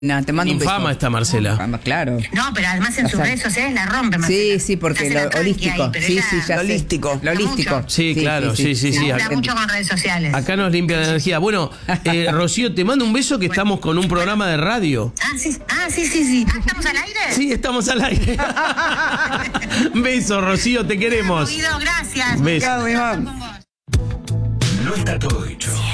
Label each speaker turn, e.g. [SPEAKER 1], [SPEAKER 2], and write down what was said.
[SPEAKER 1] No, te mando un beso.
[SPEAKER 2] Infama está Marcela.
[SPEAKER 1] Infama, claro.
[SPEAKER 3] No, pero además en sus redes sociales la rompe, Marcela.
[SPEAKER 1] Sí, porque
[SPEAKER 3] Hace
[SPEAKER 1] lo
[SPEAKER 3] la tranqui
[SPEAKER 1] holístico.
[SPEAKER 3] ahí, pero
[SPEAKER 1] Sí,
[SPEAKER 3] ella
[SPEAKER 1] sí, ya
[SPEAKER 4] Lo
[SPEAKER 1] sé.
[SPEAKER 4] holístico.
[SPEAKER 1] Lo holístico.
[SPEAKER 3] Mucho.
[SPEAKER 2] Sí, claro, sí.
[SPEAKER 3] Habla mucho con redes sociales.
[SPEAKER 2] Acá nos limpia la energía. Bueno, Rocío, te mando un beso que estamos con un programa de radio.
[SPEAKER 3] Sí. ¿Estamos al aire?
[SPEAKER 2] Sí, estamos al aire. Beso, Rocío, te queremos.
[SPEAKER 3] Guido, gracias.
[SPEAKER 2] Beso.
[SPEAKER 4] Chao, mi mamá.
[SPEAKER 3] Con vos.
[SPEAKER 5] No está todo dicho.